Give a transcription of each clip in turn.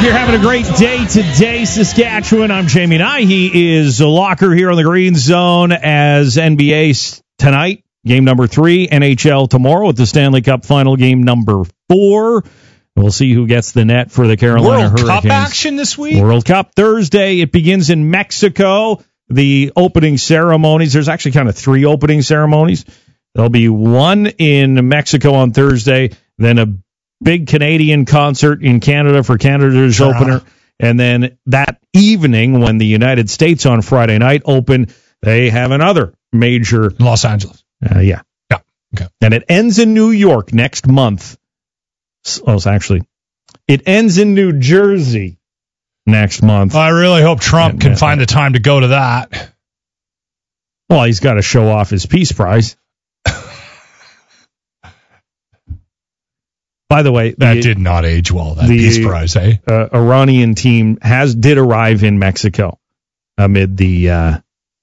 you're having a great day today, Saskatchewan. I'm Jamie Nye. He is Locker here on the Green Zone as NBA tonight, game number 3, NHL tomorrow with the Stanley Cup final, game number 4. We'll see who gets the net for the Carolina Hurricanes. World Cup action this week? World Cup Thursday. It begins in Mexico. The opening ceremonies, there's actually kind of 3 opening ceremonies. There'll be one in Mexico on Thursday, then a big Canadian concert in Canada for Canada's opener. And then that evening, when the United States on Friday night open, they have another major. Los Angeles. Yeah. Okay. And it ends in New York next month. Oh, it ends in New Jersey next month. I really hope Trump can find the time to go to that. Well, he's got to show off his Peace Prize. By the way, that did not age well, that Peace Prize, eh? Iranian team did arrive in Mexico amid the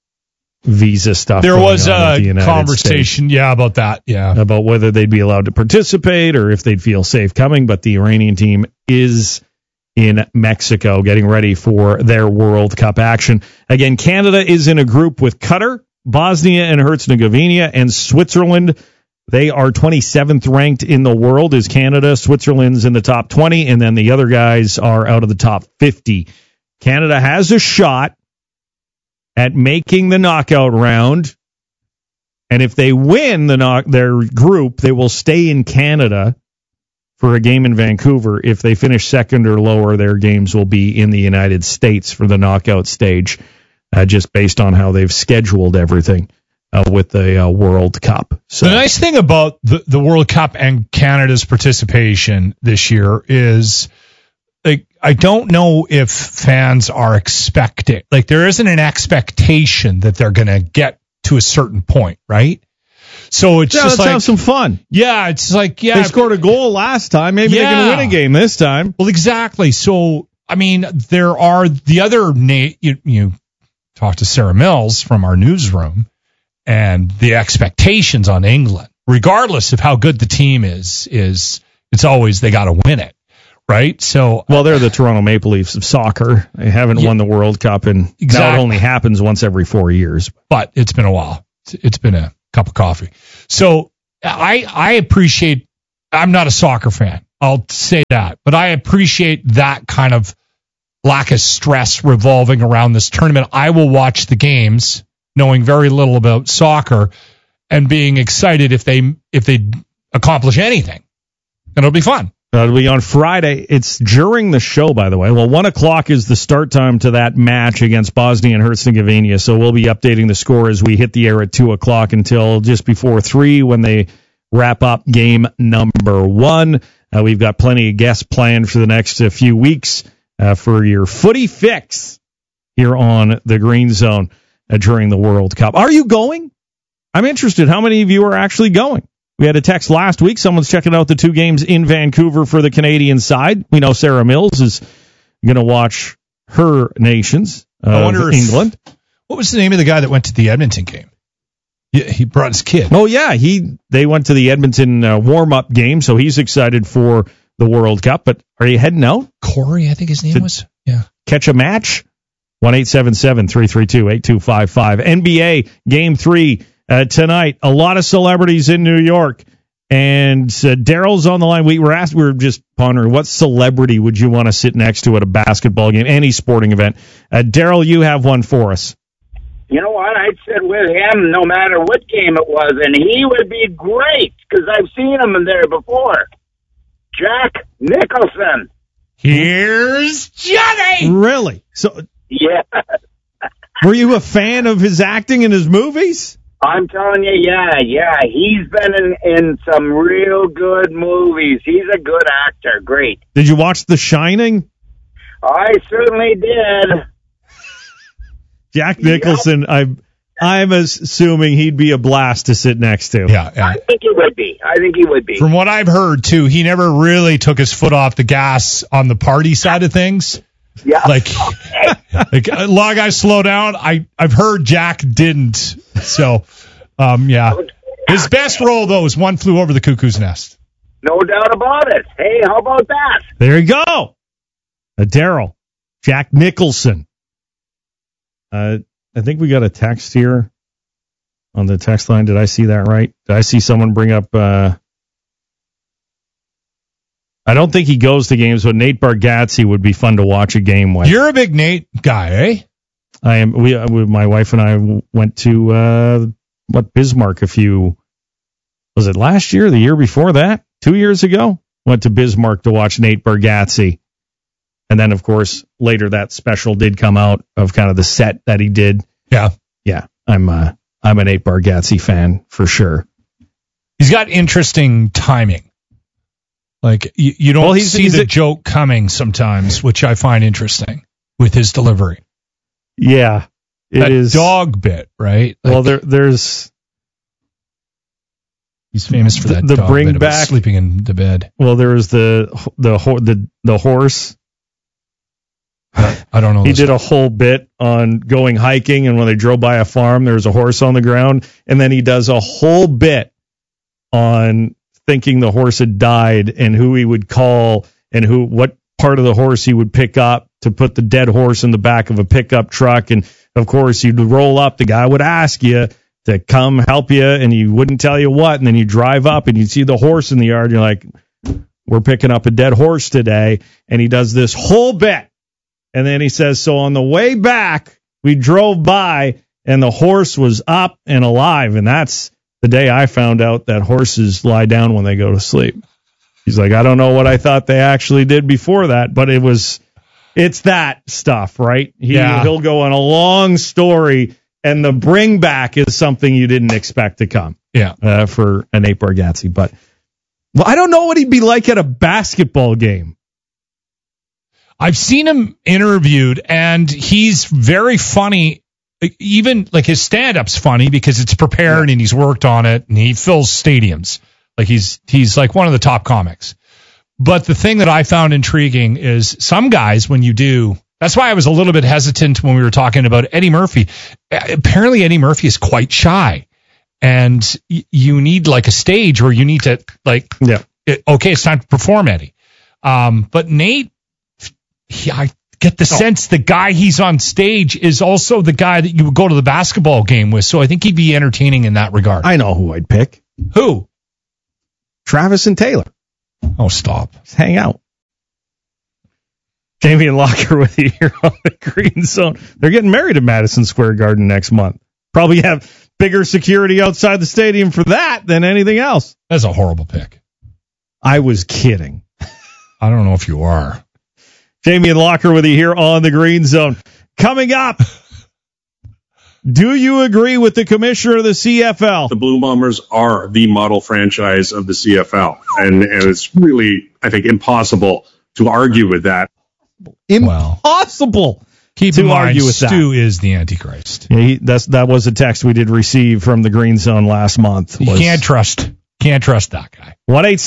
visa stuff. There was a conversation, about that, about whether they'd be allowed to participate or if they'd feel safe coming, but the Iranian team is in Mexico getting ready for their World Cup action. Again, Canada is in a group with Qatar, Bosnia and Herzegovina, and Switzerland. They are 27th ranked in the world is Canada. Switzerland's in the top 20, and then the other guys are out of the top 50. Canada has a shot at making the knockout round, and if they win their group, they will stay in Canada for a game in Vancouver. If they finish second or lower, their games will be in the United States for the knockout stage, just based on how they've scheduled everything. With the World Cup. So the nice thing about the World Cup and Canada's participation this year is, I don't know if fans are expecting, there isn't an expectation that they're going to get to a certain point, right? So it's just let's have some fun. Yeah, it's they scored a goal last time. Maybe they can win a game this time. Well, exactly. So, I mean, there are the other, you talk to Sarah Mills from our newsroom, and the expectations on England, regardless of how good the team is it's always they got to win it, right? So, well, they're the Toronto Maple Leafs of soccer. They haven't won the World Cup, and now it only happens once every 4 years. But it's been a while. It's been a cup of coffee. So I appreciate. I'm not a soccer fan. I'll say that, but I appreciate that kind of lack of stress revolving around this tournament. I will watch the games, knowing very little about soccer, and being excited if they accomplish anything. And it'll be fun. It'll be on Friday. It's during the show, by the way. Well, 1 o'clock is the start time to that match against Bosnia and Herzegovina, so we'll be updating the score as we hit the air at 2 o'clock until just before 3 when they wrap up game number 1. We've got plenty of guests planned for the next few weeks for your footy fix here on the Green Zone. During the World Cup. Are you going? I'm interested. How many of you are actually going? We had a text last week. Someone's checking out the 2 games in Vancouver for the Canadian side. We know Sarah Mills is going to watch her nations of England. What was the name of the guy that went to the Edmonton game? He brought his kid. Oh, yeah. They went to the Edmonton warm-up game, so he's excited for the World Cup. But are you heading out? Corey, I think his name was. Yeah. Catch a match? 1-877-332-8255. NBA Game 3 tonight. A lot of celebrities in New York. And Daryl's on the line. We were just pondering, what celebrity would you want to sit next to at a basketball game, any sporting event? Daryl, you have one for us. You know what? I'd sit with him no matter what game it was, and he would be great because I've seen him in there before. Jack Nicholson. Here's Johnny. Really? So... Yeah. Were you a fan of his acting in his movies? I'm telling you, yeah. He's been in some real good movies. He's a good actor. Great. Did you watch The Shining? I certainly did. Jack Nicholson, yep. I'm assuming he'd be a blast to sit next to. Yeah. I think he would be. From what I've heard, too, he never really took his foot off the gas on the party side of things. Yeah. Like a lot of guys slow down. I've heard Jack didn't. So, yeah. His best role, though, is One Flew Over the Cuckoo's Nest. No doubt about it. Hey, how about that? There you go. Daryl, Jack Nicholson. I think we got a text here on the text line. Did I see that right? Did I see someone bring up... I don't think he goes to games, but Nate Bargatze would be fun to watch a game with. You're a big Nate guy, eh? I am. My wife and I went to Bismarck was it last year, the year before that, 2 years ago? Went to Bismarck to watch Nate Bargatze. And then, of course, later that special did come out of kind of the set that he did. Yeah. Yeah, I'm a Nate Bargatze fan for sure. He's got interesting timing. Like, you don't see the joke coming sometimes, which I find interesting with his delivery. Yeah, it is. Dog bit, right? Like, well, there's... He's famous for that the dog bring bit back, about sleeping in the bed. Well, there was the horse. I don't know. He did a whole bit on going hiking, and when they drove by a farm, there was a horse on the ground, and then he does a whole bit on thinking the horse had died and who he would call and what part of the horse he would pick up to put the dead horse in the back of a pickup truck. And of course, you'd roll up, the guy would ask you to come help you, and he wouldn't tell you what, and then you drive up and you see the horse in the yard, and you're like, we're picking up a dead horse today. And he does this whole bit, and then he says, so on the way back, we drove by and the horse was up and alive. And that's the day I found out that horses lie down when they go to sleep. He's like, I don't know what I thought they actually did before that, but it's that stuff, right? He'll go on a long story, and the bring back is something you didn't expect to come. Yeah. For a Nate Bargatze. But I don't know what he'd be like at a basketball game. I've seen him interviewed, and he's very funny. Even like his stand-up's funny because it's prepared and he's worked on it, and he fills stadiums. Like he's like one of the top comics. But the thing that I found intriguing is some guys, when you do, that's why I was a little bit hesitant when we were talking about Eddie Murphy. Apparently Eddie Murphy is quite shy, and you need like a stage where you need to okay, it's time to perform, Eddie. But Nate, I get the sense the guy he's on stage is also the guy that you would go to the basketball game with. So I think he'd be entertaining in that regard. I know who I'd pick. Who? Travis and Taylor. Oh, stop. Just hang out. Jamie and Locker with you here on the Green Zone. They're getting married at Madison Square Garden next month. Probably have bigger security outside the stadium for that than anything else. That's a horrible pick. I was kidding. I don't know if you are. Jamie and Locker with you here on the Green Zone. Coming up, do you agree with the commissioner of the CFL? The Blue Bombers are the model franchise of the CFL, and it's really, I think, impossible to argue with that. Impossible. Keep in mind, Stu is the Antichrist. Yeah, that was a text we did receive from the Green Zone last month. You can't trust that guy.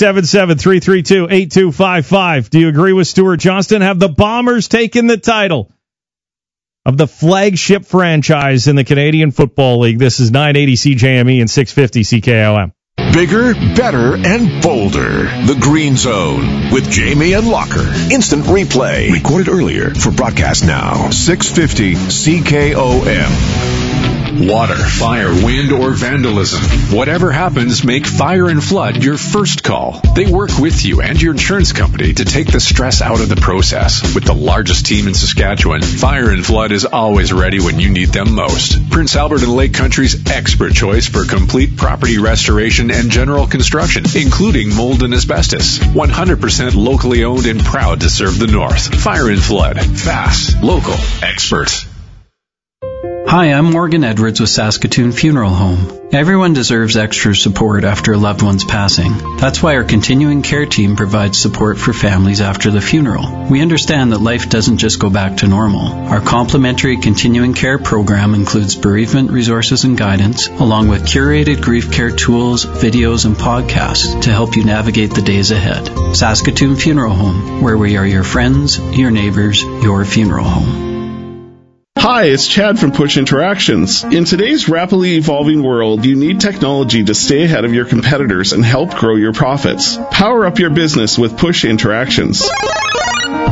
1-877-332-8255. Do you agree with Stuart Johnston? Have the Bombers taken the title of the flagship franchise in the Canadian Football League? This is 980 CJME and 650 CKOM. Bigger, better, and bolder. The Green Zone with Jamie and Locker. Instant replay. Recorded earlier for broadcast now. 650 CKOM. Water, fire, wind, or vandalism. Whatever happens, make Fire and Flood your first call. They work with you and your insurance company to take the stress out of the process. With the largest team in Saskatchewan, Fire and Flood is always ready when you need them most. Prince Albert and Lake Country's expert choice for complete property restoration and general construction, including mold and asbestos. 100% locally owned and proud to serve the North. Fire and Flood. Fast. Local. Expert. Hi, I'm Morgan Edwards with Saskatoon Funeral Home. Everyone deserves extra support after a loved one's passing. That's why our continuing care team provides support for families after the funeral. We understand that life doesn't just go back to normal. Our complimentary continuing care program includes bereavement resources and guidance, along with curated grief care tools, videos, and podcasts to help you navigate the days ahead. Saskatoon Funeral Home, where we are your friends, your neighbors, your funeral home. Hi, it's Chad from Push Interactions. In today's rapidly evolving world, you need technology to stay ahead of your competitors and help grow your profits. Power up your business with Push Interactions.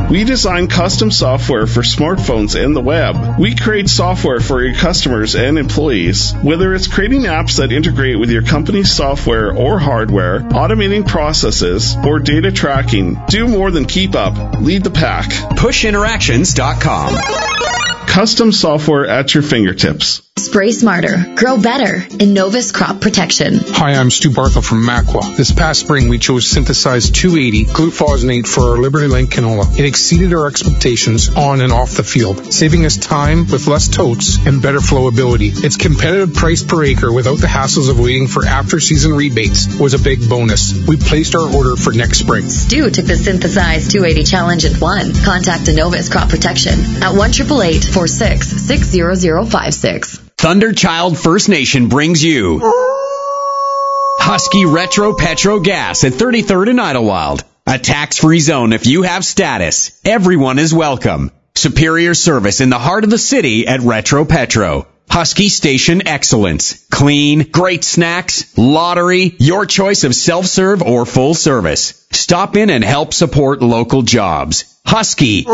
We design custom software for smartphones and the web. We create software for your customers and employees. Whether it's creating apps that integrate with your company's software or hardware, automating processes, or data tracking, do more than keep up. Lead the pack. PushInteractions.com. Custom software at your fingertips. Spray smarter, grow better. Innovis Crop Protection. Hi, I'm Stu Barthel from Macwa. This past spring, we chose Synthesized 280 glufosinate for our Liberty Link canola. It exceeded our expectations on and off the field, saving us time with less totes and better flowability. Its competitive price per acre without the hassles of waiting for after-season rebates was a big bonus. We placed our order for next spring. Stu took the Synthesized 280 challenge and won. Contact Innovis Crop Protection at 1-888-46-60056. Thunderchild First Nation brings you Husky Retro Petro Gas at 33rd and Idlewild. A tax-free zone if you have status. Everyone is welcome. Superior service in the heart of the city at Retro Petro. Husky Station excellence. Clean, great snacks, lottery, your choice of self-serve or full service. Stop in and help support local jobs. Husky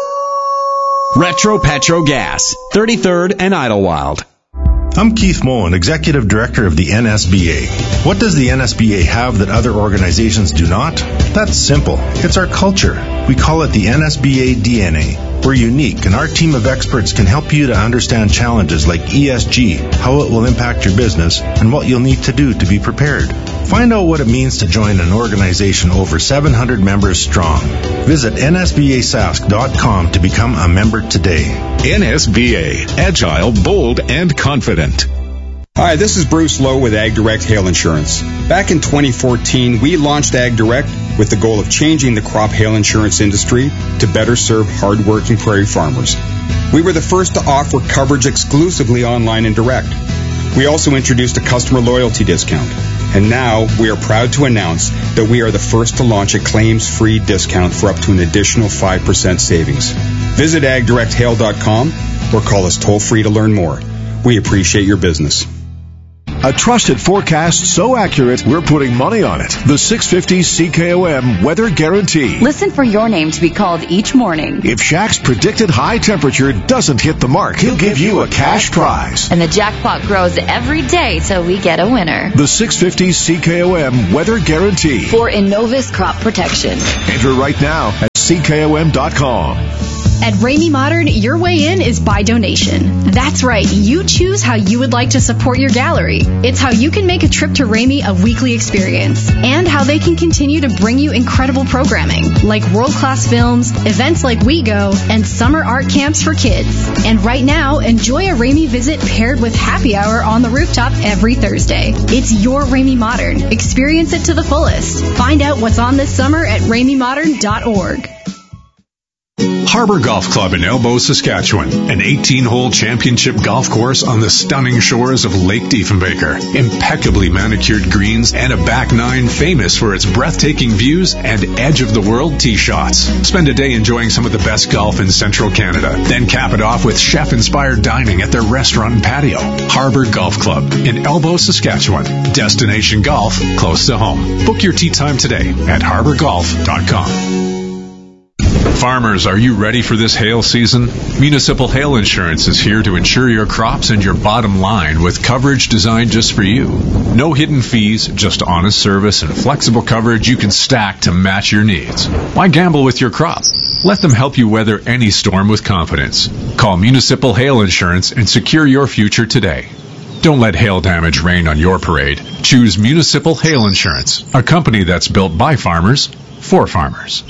Retro Petro Gas, 33rd and Idlewild. I'm Keith Moen, Executive Director of the NSBA. What does the NSBA have that other organizations do not? That's simple. It's our culture. We call it the NSBA DNA. We're unique, and our team of experts can help you to understand challenges like ESG, how it will impact your business, and what you'll need to do to be prepared. Find out what it means to join an organization over 700 members strong. Visit nsbasask.com to become a member today. NSBA, agile, bold, and confident. Hi, this is Bruce Lowe with Ag Direct Hail Insurance. Back in 2014, we launched Ag Direct with the goal of changing the crop hail insurance industry to better serve hardworking prairie farmers. We were the first to offer coverage exclusively online and direct. We also introduced a customer loyalty discount. And now we are proud to announce that we are the first to launch a claims-free discount for up to an additional 5% savings. Visit agdirecthail.com or call us toll-free to learn more. We appreciate your business. A trusted forecast so accurate, we're putting money on it. The 650 CKOM Weather Guarantee. Listen for your name to be called each morning. If Shaq's predicted high temperature doesn't hit the mark, he'll give you a cash prize. And the jackpot grows every day till we get a winner. The 650 CKOM Weather Guarantee. For Innovis Crop Protection. Enter right now at CKOM.com. At Ramey Modern, your way in is by donation. That's right, you choose how you would like to support your gallery. It's how you can make a trip to Ramey a weekly experience, and how they can continue to bring you incredible programming, like world-class films, events like We Go, and summer art camps for kids. And right now, enjoy a Ramey visit paired with happy hour on the rooftop every Thursday. It's your Ramey Modern. Experience it to the fullest. Find out what's on this summer at RameyModern.org. Harbor Golf Club in Elbow, Saskatchewan, an 18-hole championship golf course on the stunning shores of Lake Diefenbaker. Impeccably manicured greens and a back nine famous for its breathtaking views and edge-of-the-world tee shots. Spend a day enjoying some of the best golf in central Canada. Then cap it off with chef-inspired dining at their restaurant and patio. Harbor Golf Club in Elbow, Saskatchewan. Destination golf close to home. Book your tee time today at harborgolf.com. Farmers, are you ready for this hail season? Municipal Hail Insurance is here to insure your crops and your bottom line with coverage designed just for you. No hidden fees, just honest service and flexible coverage you can stack to match your needs. Why gamble with your crop? Let them help you weather any storm with confidence. Call Municipal Hail Insurance and secure your future today. Don't let hail damage rain on your parade. Choose Municipal Hail Insurance, a company that's built by farmers for farmers.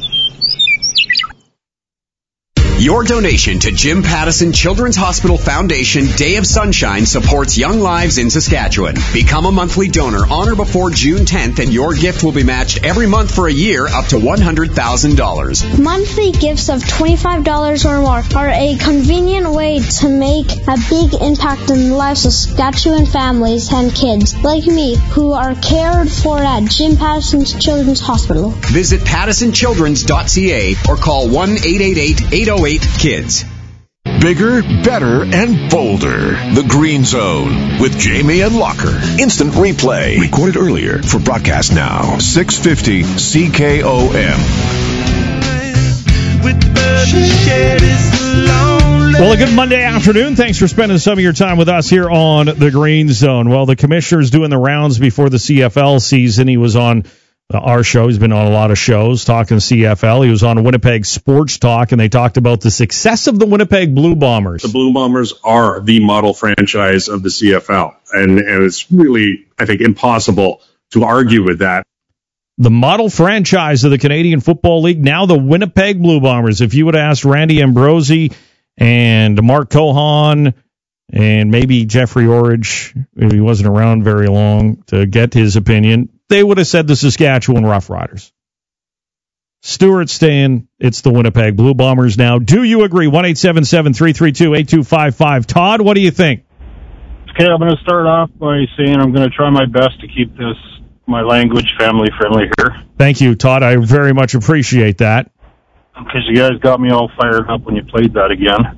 Your donation to Jim Pattison Children's Hospital Foundation Day of Sunshine supports young lives in Saskatchewan. Become a monthly donor on or before June 10th, and your gift will be matched every month for a year up to $100,000. Monthly gifts of $25 or more are a convenient way to make a big impact in the lives of Saskatchewan families and kids like me who are cared for at Jim Pattison Children's Hospital. Visit PattisonChildren's.ca or call 1-888-808-KIDS. Bigger, better, and bolder. The Green Zone with Jamie and Locker. Instant replay. Recorded earlier for broadcast now. 650 CKOM. Well, a good Monday afternoon. Thanks for spending some of your time with us here on the Green Zone. Well, the commissioner's doing the rounds before the CFL season. He was on our show. He's been on a lot of shows talking CFL. He was on Winnipeg Sports Talk, and they talked about the success of the Winnipeg Blue Bombers. The Blue Bombers are the model franchise of the CFL, and it's really, I think, impossible to argue with that. The model franchise of the Canadian Football League, now the Winnipeg Blue Bombers. If you would have asked Randy Ambrosi and Mark Cohan and maybe Jeffrey Orridge, if he wasn't around very long to get his opinion, they would have said the Saskatchewan Roughriders. Stuart staying, it's the Winnipeg Blue Bombers now. Do you agree? 1-877-332-8255. Todd, what do you think? Okay, I'm going to start off by saying I'm going to try my best to keep my language family-friendly here. Thank you, Todd. I very much appreciate that. Because you guys got me all fired up when you played that again.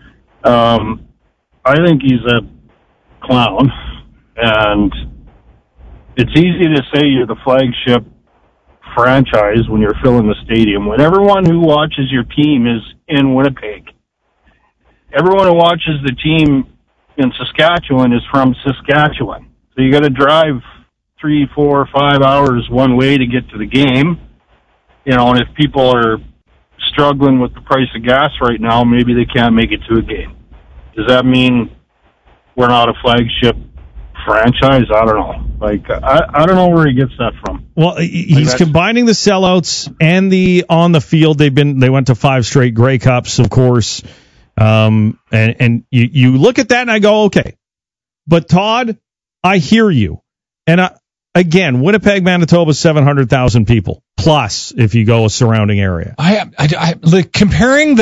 I think he's a clown, and it's easy to say you're the flagship franchise when you're filling the stadium, when everyone who watches your team is in Winnipeg. Everyone who watches the team in Saskatchewan is from Saskatchewan. So you got to drive 3, 4, 5 hours one way to get to the game. And if people are struggling with the price of gas right now, maybe they can't make it to a game. Does that mean we're not a flagship franchise? I don't know. I don't know where he gets that from. Well, he's combining the sellouts and the on the field. They went to 5 straight Grey Cups, of course. And you look at that and I go, okay. But Todd, I hear you. And again, Winnipeg, Manitoba, 700,000 people plus if you go a surrounding area. Comparing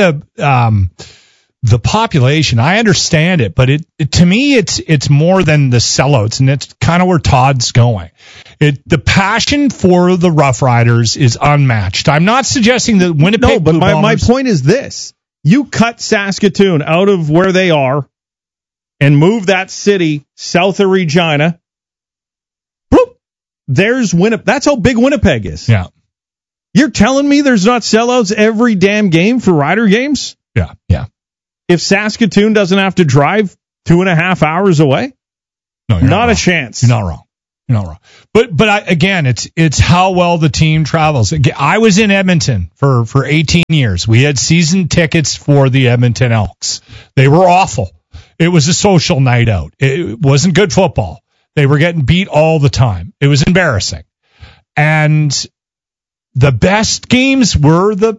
the population, I understand it, but to me it's more than the sellouts, and it's kind of where Todd's going. The passion for the Rough Riders is unmatched. I'm not suggesting that Winnipeg. No, but my point is this: you cut Saskatoon out of where they are and move that city south of Regina. Boop, there's Winnipeg. That's how big Winnipeg is. Yeah. You're telling me there's not sellouts every damn game for Rider games? Yeah. If Saskatoon doesn't have to drive 2.5 hours away? No, you're not a chance. You're not wrong. But again, it's how well the team travels. I was in Edmonton for 18 years. We had season tickets for the Edmonton Elks. They were awful. It was a social night out. It wasn't good football. They were getting beat all the time. It was embarrassing. And the best games weren't the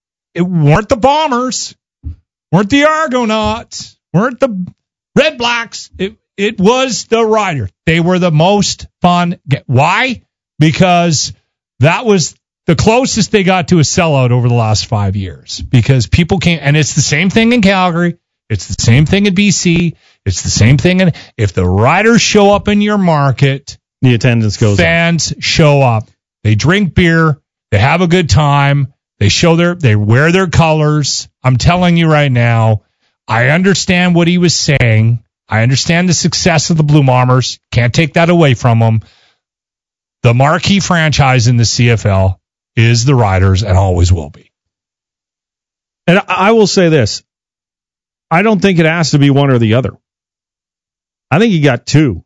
Bombers, weren't the Argonauts, weren't the Red Blacks. It was the Riders. They were the most fun. Why? Because that was the closest they got to a sellout over the last 5 years. Because people came, and it's the same thing in Calgary. It's the same thing in BC. It's the same thing if the Riders show up in your market, the attendance goes up. Fans show up. They drink beer. They have a good time. They wear their colors. I'm telling you right now, I understand what he was saying. I understand the success of the Blue Bombers. Can't take that away from them. The marquee franchise in the CFL is the Riders and always will be. And I will say this. I don't think it has to be one or the other. I think you got two.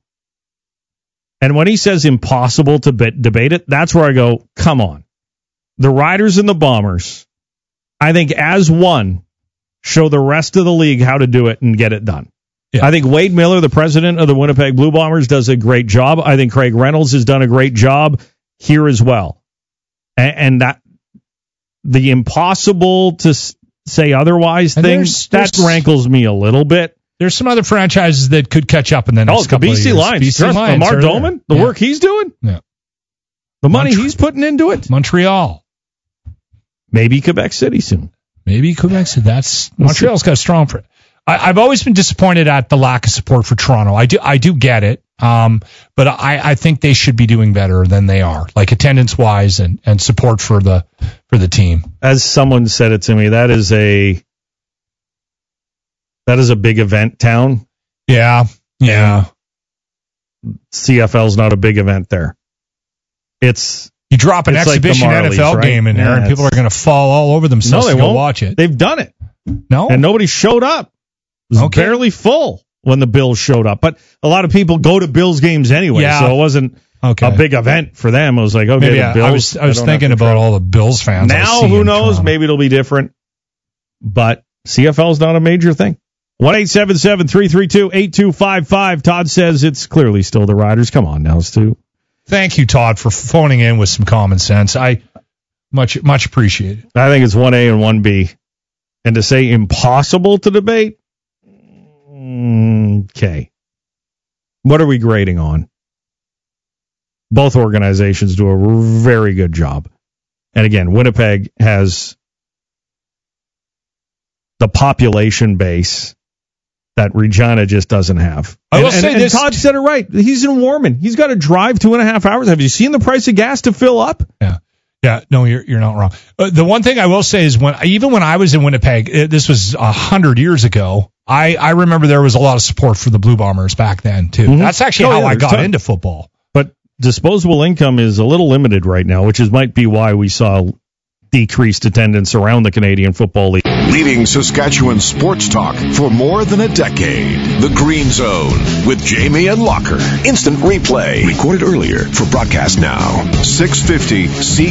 And when he says impossible to debate it, that's where I go, come on. The Riders and the Bombers, I think as one, show the rest of the league how to do it and get it done. Yeah. I think Wade Miller, the president of the Winnipeg Blue Bombers, does a great job. I think Craig Reynolds has done a great job here as well. And that the impossible to say otherwise thing, that rankles me a little bit. There's some other franchises that could catch up in the next couple of years. BC Lions. Lamar Doman, the work he's doing, the money he's putting into it. Montreal. Maybe Quebec City soon. Maybe Quebec City. Montreal's got a strong for it. I've always been disappointed at the lack of support for Toronto. I do get it. But I think they should be doing better than they are, like attendance wise and support for the team. As someone said it to me, that is a big event town. Yeah. CFL's not a big event there. It's You drop an It's like the exhibition Marlies, NFL right? game in there, Yeah, and people are going to fall all over themselves No, they to go won't. watch it. They've done it. No? And nobody showed up. It was barely full when the Bills showed up. But a lot of people go to Bills games anyway, Yeah. so it wasn't a big event for them. It was like, okay, Maybe the Bills. I was thinking about all the Bills fans. I Now, see who in knows? Toronto. Maybe it'll be different. But CFL's not a major thing. 1-877-332-8255. Todd says it's clearly still the Riders. Come on now, Stu. Thank you, Todd, for phoning in with some common sense. I much appreciate it. I think it's 1A and 1B. And to say impossible to debate? Okay. What are we grading on? Both organizations do a very good job. And again, Winnipeg has the population base that Regina just doesn't have. I will say and this. Todd said it right. He's in Warman. He's got to drive 2.5 hours. Have you seen the price of gas to fill up? Yeah, no, you're not wrong. The one thing I will say is even when I was in Winnipeg, this was 100 years ago. I remember there was a lot of support for the Blue Bombers back then too. Mm-hmm. That's actually how I got into football. But disposable income is a little limited right now, which might be why we saw decreased attendance around the Canadian Football League. Leading Saskatchewan sports talk for more than a decade. The Green Zone with Jamie and Locker. Instant replay. Recorded earlier for broadcast now. 650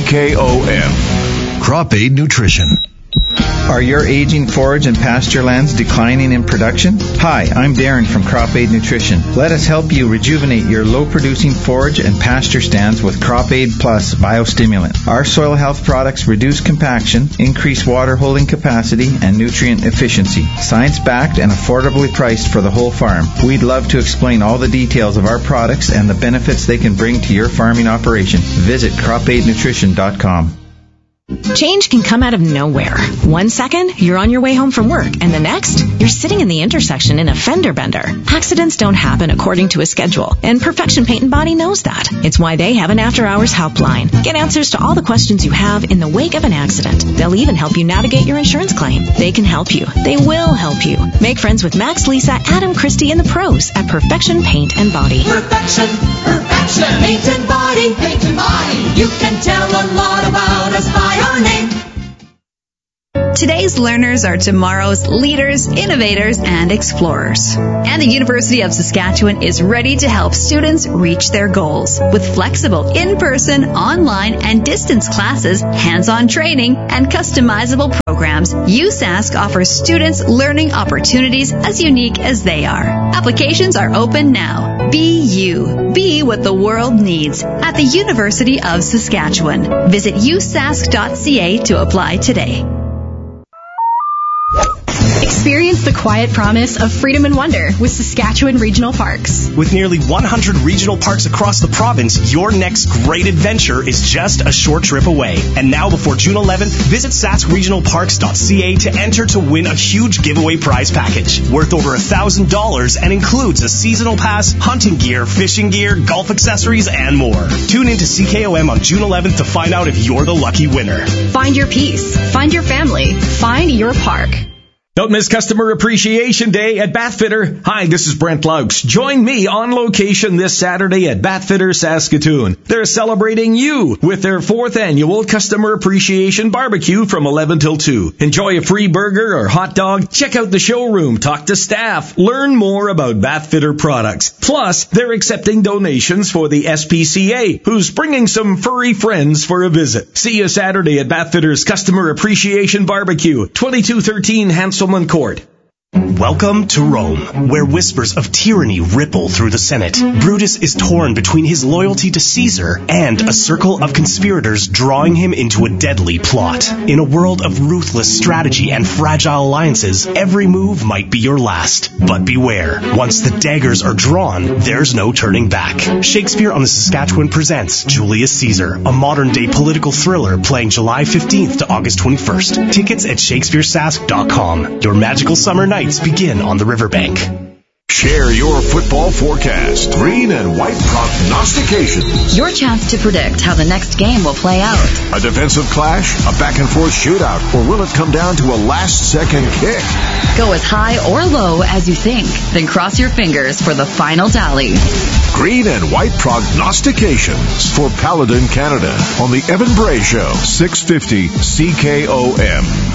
CKOM. Crop Aid Nutrition. Are your aging forage and pasture lands declining in production? Hi, I'm Darren from Crop Aid Nutrition. Let us help you rejuvenate your low-producing forage and pasture stands with Crop Aid Plus Biostimulant. Our soil health products reduce compaction, increase water holding capacity, and nutrient efficiency. Science-backed and affordably priced for the whole farm. We'd love to explain all the details of our products and the benefits they can bring to your farming operation. Visit cropaidnutrition.com. Change can come out of nowhere. 1 second, you're on your way home from work, and the next, you're sitting in the intersection in a fender bender. Accidents don't happen according to a schedule, and Perfection Paint and Body knows that. It's why they have an after-hours helpline. Get answers to all the questions you have in the wake of an accident. They'll even help you navigate your insurance claim. They can help you. They will help you. Make friends with Max, Lisa, Adam, Christy, and the pros at Perfection Paint and Body. Perfection, paint and body, You can tell a lot about us by our name. Today's learners are tomorrow's leaders, innovators, and explorers. And the University of Saskatchewan is ready to help students reach their goals. With flexible in-person, online, and distance classes, hands-on training, and customizable programs, USask offers students learning opportunities as unique as they are. Applications are open now. Be you. Be what the world needs at the University of Saskatchewan. Visit usask.ca to apply today. Experience the quiet promise of freedom and wonder with Saskatchewan Regional Parks. With nearly 100 regional parks across the province, your next great adventure is just a short trip away. And now before June 11th, visit saskregionalparks.ca to enter to win a huge giveaway prize package worth over $1,000 and includes a seasonal pass, hunting gear, fishing gear, golf accessories, and more. Tune in to CKOM on June 11th to find out if you're the lucky winner. Find your peace. Find your family. Find your park. Don't miss Customer Appreciation Day at Bathfitter. Hi, this is Brent Laux. Join me on location this Saturday at Bathfitter, Saskatoon. They're celebrating you with their 4th annual Customer Appreciation Barbecue from 11 till 2. Enjoy a free burger or hot dog. Check out the showroom. Talk to staff. Learn more about Bathfitter products. Plus, they're accepting donations for the SPCA, who's bringing some furry friends for a visit. See you Saturday at Bathfitter's Customer Appreciation Barbecue, 2213 Hanselman Court. Welcome to Rome, where whispers of tyranny ripple through the Senate. Brutus is torn between his loyalty to Caesar and a circle of conspirators drawing him into a deadly plot. In a world of ruthless strategy and fragile alliances, every move might be your last. But beware, once the daggers are drawn, there's no turning back. Shakespeare on the Saskatchewan presents Julius Caesar, a modern-day political thriller playing July 15th to August 21st. Tickets at shakespearesask.com. Your magical summer nights begin on the riverbank. Share your football forecast. Green and white prognostications. Your chance to predict how the next game will play out. A defensive clash, a back-and-forth shootout, or will it come down to a last-second kick? Go as high or low as you think, then cross your fingers for the final tally. Green and white prognostications for Paladin Canada on the Evan Bray Show, 650 CKOM.